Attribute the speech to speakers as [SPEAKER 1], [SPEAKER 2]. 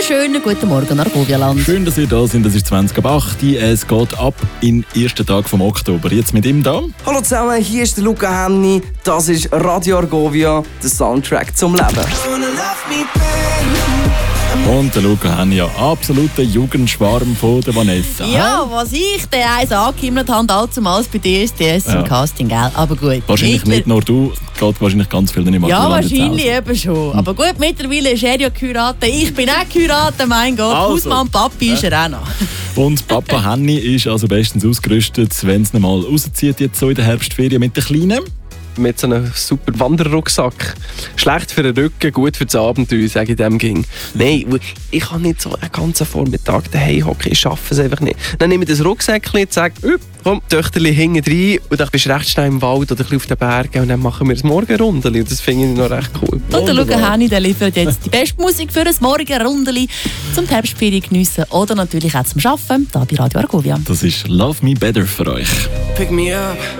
[SPEAKER 1] wunderschönen guten Morgen, Argovia-Land.
[SPEAKER 2] Schön, dass ihr da seid. Das ist 20:08. Es geht ab in den ersten Tag vom Oktober. Jetzt mit ihm da.
[SPEAKER 3] Hallo zusammen, hier ist der Luca Henny. Das ist Radio Argovia, der Soundtrack zum Leben.
[SPEAKER 2] Und der Luca haben ja absoluten Jugendschwarm von der Vanessa.
[SPEAKER 1] Ja, was ich den eins angehimmelt habe, allzumals bei DSDS im Casting, gell? Aber gut.
[SPEAKER 2] Wahrscheinlich nicht nur du, geht wahrscheinlich ganz viel nicht mehr.
[SPEAKER 1] Ja, wahrscheinlich eben schon. Aber gut, mittlerweile ist er ja geheiratet. Ich bin auch geheiratet, mein Gott.
[SPEAKER 2] Also.
[SPEAKER 1] Hausmann, Papi ist er auch noch.
[SPEAKER 2] Und Papa Henny ist also bestens ausgerüstet, wenn es mal rauszieht, jetzt so in der Herbstferien mit den Kleinen.
[SPEAKER 4] Mit so einem super Wanderrucksack. Schlecht für den Rücken, gut für das Abenteuer, sage ich dem ging. Nein, ich kann nicht so einen ganzen Vormittag daheim hocken, ich schaffe es einfach nicht. Dann nehme ich das Rucksäckchen und sage, komm, Töchterli hinten rein und dann bist du recht schnell im Wald oder ein bisschen auf den Bergen und dann machen wir das Morgenrundeli und das finde ich noch recht cool.
[SPEAKER 1] Und der Luca Henny, der liefert jetzt die beste Musik für ein Morgenrundeli zum Herbstferien geniessen oder natürlich auch zum Arbeiten, hier bei Radio Argovia.
[SPEAKER 2] Das ist Love Me Better für euch.
[SPEAKER 3] Pick me up.